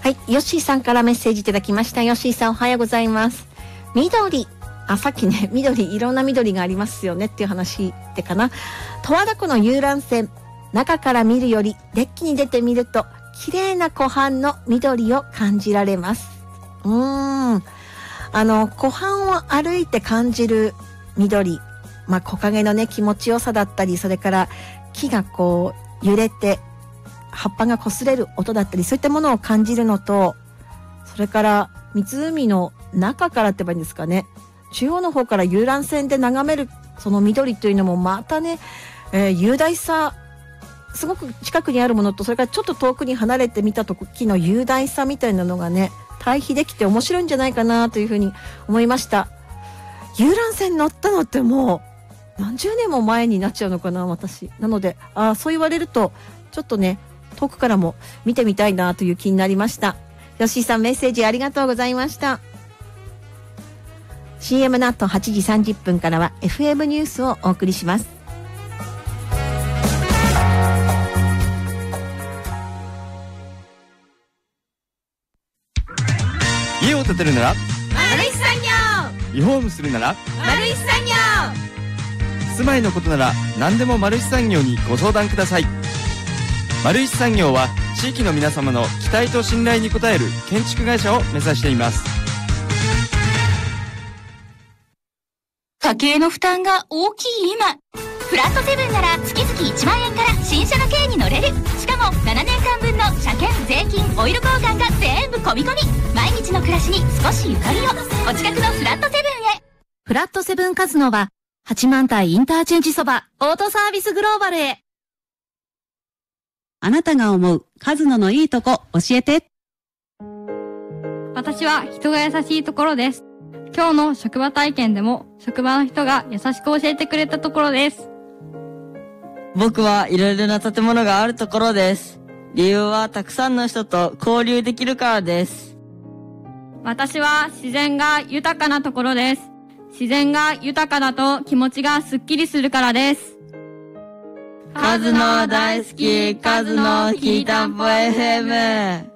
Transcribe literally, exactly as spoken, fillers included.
はい、ヨッシーさんからメッセージいただきました。ヨッシーさんおはようございます。緑、あ、さっきね、緑、いろんな緑がありますよねっていう話でかな。十和田湖の遊覧船、中から見るよりデッキに出てみると綺麗な湖畔の緑を感じられます。うーん、あの湖畔を歩いて感じる緑、まあ木陰のね気持ちよさだったり、それから木がこう揺れて葉っぱが擦れる音だったり、そういったものを感じるのと、それから湖の中からって言えばいいんですかね、中央の方から遊覧船で眺めるその緑というのもまたね、えー、雄大さ、すごく近くにあるものと、それからちょっと遠くに離れて見た時の雄大さみたいなのがね対比できて面白いんじゃないかなというふうに思いました。遊覧船乗ったのってもう何十年も前になっちゃうのかな私。なので、あ、そう言われるとちょっとね遠くからも見てみたいなという気になりました。吉井さんメッセージありがとうございました。 シーエム の後はちじさんじゅっぷんからは エフエム ニュースをお送りします。 家を建てるなら丸石産業、 リフォームするなら丸石産業、 住まいのことなら何でも丸石産業にご相談ください。丸石産業は地域の皆様の期待と信頼に応える建築会社を目指しています。 家計の負担が大きい今、フラットセブンなら月々いちまんえんから新車の軽に乗れる。しかもななねんかんぶんの車検、税金、オイル交換が全部込み込み。毎日の暮らしに少しゆかりを。お近くのフラットセブンへ。 フラットセブンカズノは八幡平インターチェンジそばオートサービスグローバルへ。 あなたが思うカズノのいいとこ教えて。 私は人が優しいところです。今日の職場体験でも職場の人が優しく教えてくれたところです。 僕はいろいろな建物があるところです。理由はたくさんの人と交流できるからです。 私は自然が豊かなところです。自然が豊かだと気持ちがすっきりするからです。 カズノ大好き、カズノきりたんぽ エフエム。